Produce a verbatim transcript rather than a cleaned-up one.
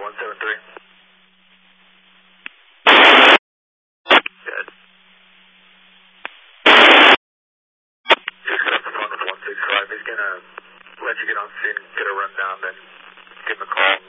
one seven three. Good. Just got off the phone with one six five. He's going to let you get on scene, get a rundown, then give him a call.